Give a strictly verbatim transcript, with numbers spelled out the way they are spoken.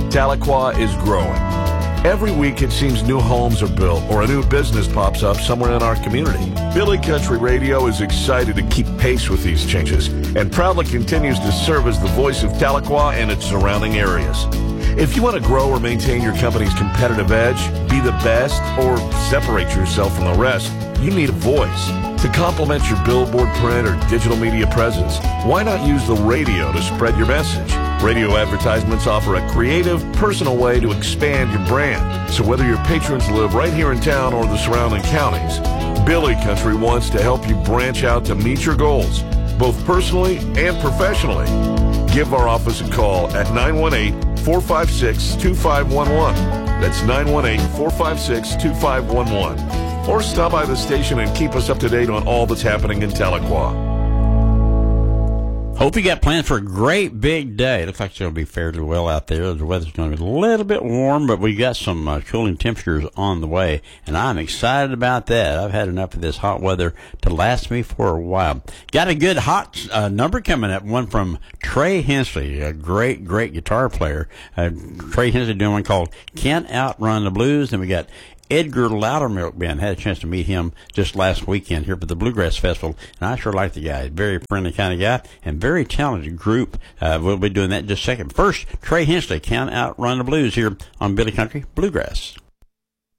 Tahlequah is growing. Every week it seems new homes are built or a new business pops up somewhere in our community. Billy Country Radio is excited to keep pace with these changes and proudly continues to serve as the voice of Tahlequah and its surrounding areas. If you want to grow or maintain your company's competitive edge, be the best, or separate yourself from the rest, you need a voice. To complement your billboard, print, or digital media presence, why not use the radio to spread your message? Radio advertisements offer a creative, personal way to expand your brand. So whether your patrons live right here in town or the surrounding counties, Billy Country wants to help you branch out to meet your goals, both personally and professionally. Give our office a call at nine one eight, four five six, two five one one. That's nine one eight, four five six, two five one one. Or stop by the station and keep us up to date on all that's happening in Tahlequah. Hope you got plans for a great big day. It looks like it's going to be fairly well out there. The weather's going to be a little bit warm, but we got some uh, cooling temperatures on the way, and I'm excited about that. I've had enough of this hot weather to last me for a while. Got a good hot uh, number coming up, one from Trey Hensley, a great, great guitar player. Uh, Trey Hensley doing one called Can't Outrun the Blues, and we got Edgar Loudermilk Band. Had a chance to meet him just last weekend here at the Bluegrass Festival, and I sure like the guy. Very friendly kind of guy and very talented group. Uh, we'll be doing that in just a second. First, Trey Hensley, Can't Outrun the Blues here on Billy Country Bluegrass.